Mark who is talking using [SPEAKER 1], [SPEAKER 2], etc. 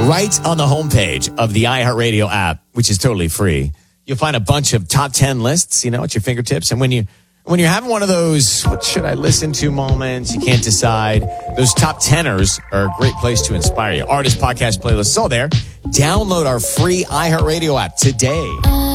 [SPEAKER 1] Right on the homepage of the iHeartRadio app, which is totally free, you'll find a bunch of top 10 lists, at your fingertips. And when you're having one of those, what should I listen to moments, you can't decide, those top teners are a great place to inspire you. Artist, podcast, playlists, all there. Download our free iHeartRadio app today.